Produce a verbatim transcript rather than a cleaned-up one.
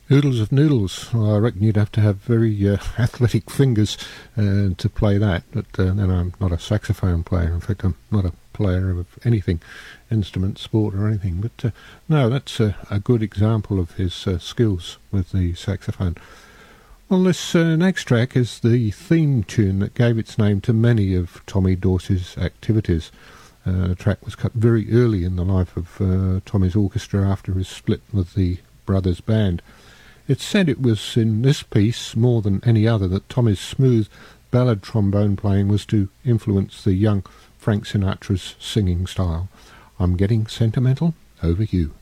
Oodles of Noodles. Well, I reckon you'd have to have very uh, athletic fingers uh, to play that, but uh, then I'm not a saxophone player. In fact, I'm not a player of anything, instrument, sport or anything. But uh, no, that's uh, a good example of his uh, skills with the saxophone. Well, this uh, next track is the theme tune that gave its name to many of Tommy Dorsey's activities. Uh, the track was cut very early in the life of uh, Tommy's orchestra after his split with the Brothers Band. It's said it was in this piece, more than any other, that Tommy's smooth ballad trombone playing was to influence the young Frank Sinatra's singing style. I'm Getting Sentimental Over You.